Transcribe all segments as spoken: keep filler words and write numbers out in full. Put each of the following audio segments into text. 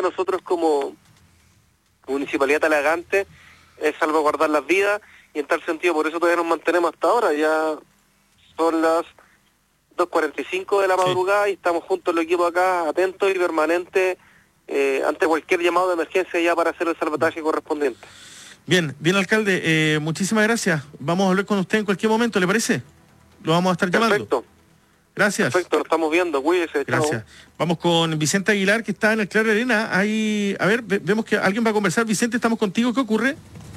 nosotros como Municipalidad Talagante es salvaguardar las vidas, y en tal sentido por eso todavía nos mantenemos hasta ahora. Ya son las dos cuarenta y cinco de la madrugada, sí, y estamos juntos los equipos acá, atentos y permanentes eh, ante cualquier llamado de emergencia ya para hacer el salvataje correspondiente. Bien, bien, alcalde, eh, muchísimas gracias. Vamos a hablar con usted en cualquier momento, ¿le parece? Lo vamos a estar llamando. Perfecto. Gracias. Perfecto, lo estamos viendo, cuídese. Gracias. Chao. Vamos con Vicente Aguilar, que está en el Claro Arena. Ahí, a ver, ve, vemos que alguien va a conversar. Vicente, estamos contigo, ¿qué ocurre?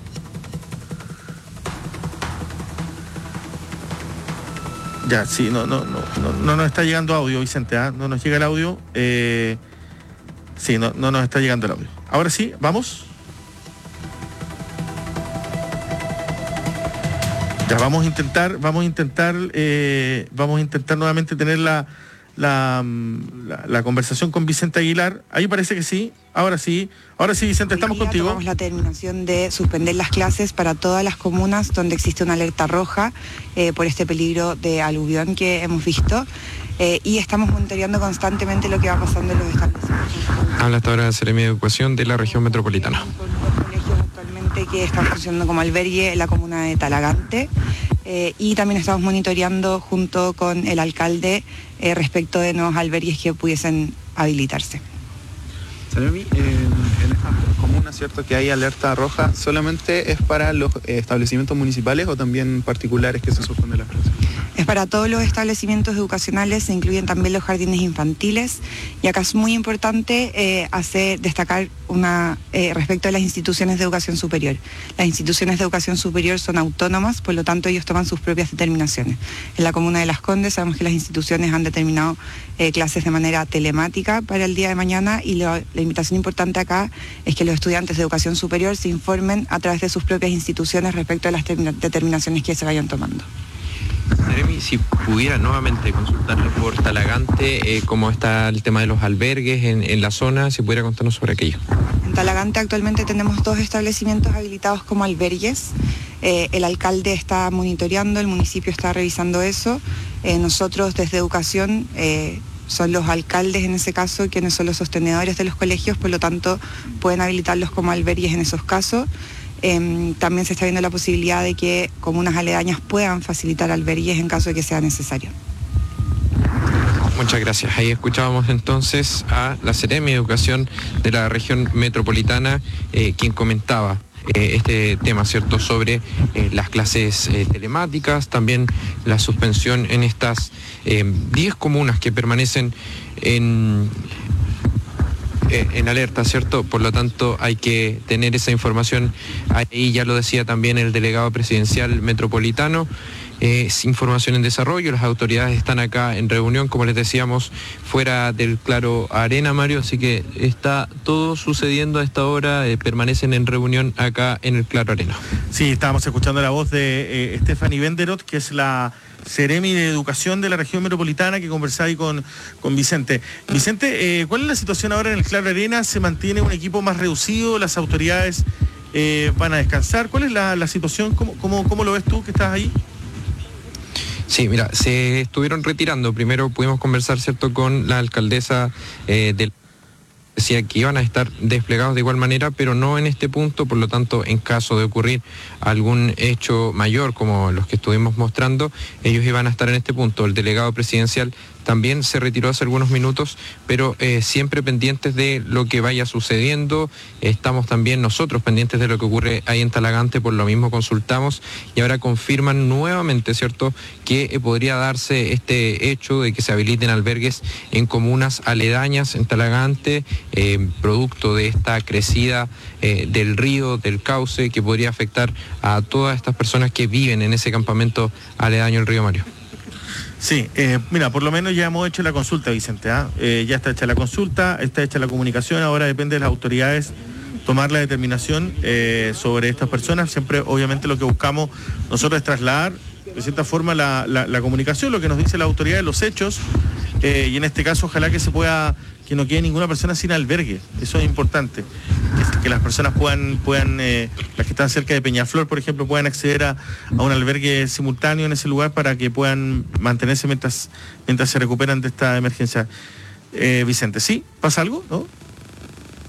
Ya, sí, no, no, no, no, no nos está llegando audio, Vicente, ¿ah? No nos llega el audio. Eh, sí, no, no nos está llegando el audio. Ahora sí, vamos. Ya, vamos a intentar, vamos a intentar, eh, vamos a intentar nuevamente tener la, la, la, la conversación con Vicente Aguilar. Ahí parece que sí. Ahora sí, ahora sí, Vicente, estamos contigo. Tomamos la determinación de suspender las clases para todas las comunas donde existe una alerta roja eh, por este peligro de aluvión que hemos visto, eh, y estamos monitoreando constantemente lo que va pasando en los establecimientos. Habla hasta ahora la Seremi de Educación de la región metropolitana. Colegios actualmente que están funcionando como albergue en la comuna de Talagante, eh, y también estamos monitoreando junto con el alcalde eh, respecto de nuevos albergues que pudiesen habilitarse. Seremi, en, en esta comuna, ¿cierto?, que hay alerta roja, ¿solamente es para los eh, establecimientos municipales o también particulares que se suspenden las clases? Es para todos los establecimientos educacionales, se incluyen también los jardines infantiles, y acá es muy importante eh, hacer destacar una eh, respecto a las instituciones de educación superior. Las instituciones de educación superior son autónomas, por lo tanto ellos toman sus propias determinaciones. En la comuna de Las Condes sabemos que las instituciones han determinado eh, clases de manera telemática para el día de mañana, y lo, la invitación importante acá es que los estudiantes de educación superior se informen a través de sus propias instituciones respecto a las termina- determinaciones que se vayan tomando. Seremi, si pudiera nuevamente consultarle por Talagante, eh, cómo está el tema de los albergues en, en la zona, si pudiera contarnos sobre aquello. En Talagante actualmente tenemos dos establecimientos habilitados como albergues. Eh, el alcalde está monitoreando, el municipio está revisando eso. Eh, nosotros desde educación, eh, son los alcaldes en ese caso quienes son los sostenedores de los colegios, por lo tanto pueden habilitarlos como albergues en esos casos. Eh, también se está viendo la posibilidad de que comunas aledañas puedan facilitar albergues en caso de que sea necesario. Muchas gracias. Ahí escuchábamos entonces a la Seremi de Educación de la región metropolitana, eh, quien comentaba eh, este tema, ¿cierto?, sobre eh, las clases eh, telemáticas, también la suspensión en estas diez eh, comunas que permanecen en... en alerta, ¿cierto? Por lo tanto, hay que tener esa información. Ahí ya lo decía también el delegado presidencial metropolitano. Eh, es información en desarrollo, las autoridades están acá en reunión, como les decíamos, fuera del Claro Arena, Mario, así que está todo sucediendo a esta hora, eh, permanecen en reunión acá en el Claro Arena. Sí, estábamos escuchando la voz de eh, Stephanie Benderot, que es la Seremi de Educación de la región metropolitana, que conversaba ahí con, con Vicente. Vicente, eh, ¿cuál es la situación ahora en el Claro Arena? ¿Se mantiene un equipo más reducido? ¿Las autoridades eh, van a descansar? ¿Cuál es la, la situación? ¿Cómo, cómo, ¿Cómo lo ves tú que estás ahí? Sí, mira, se estuvieron retirando. Primero pudimos conversar, ¿cierto?, con la alcaldesa eh, del... Decía que iban a estar desplegados de igual manera, pero no en este punto, por lo tanto, en caso de ocurrir algún hecho mayor como los que estuvimos mostrando, ellos iban a estar en este punto. El delegado presidencial también se retiró hace algunos minutos, pero eh, siempre pendientes de lo que vaya sucediendo. Estamos también nosotros pendientes de lo que ocurre ahí en Talagante, por lo mismo consultamos y ahora confirman nuevamente, ¿cierto?, que eh, podría darse este hecho de que se habiliten albergues en comunas aledañas en Talagante, eh, producto de esta crecida eh, del río, del cauce, que podría afectar a todas estas personas que viven en ese campamento aledaño al río Mario. Sí, eh, mira, por lo menos ya hemos hecho la consulta, Vicente, ¿eh? Eh, ya está hecha la consulta, está hecha la comunicación, ahora depende de las autoridades tomar la determinación eh, sobre estas personas. Siempre, obviamente, lo que buscamos nosotros es trasladar, de cierta forma, la, la, la comunicación, lo que nos dice la autoridad de los hechos, eh, y en este caso, ojalá que se pueda, que no quede ninguna persona sin albergue, eso es importante, que, que las personas puedan, puedan eh, las que están cerca de Peñaflor, por ejemplo, puedan acceder a, a un albergue simultáneo en ese lugar para que puedan mantenerse mientras, mientras se recuperan de esta emergencia. Eh, Vicente, ¿sí? ¿Pasa algo? ¿No?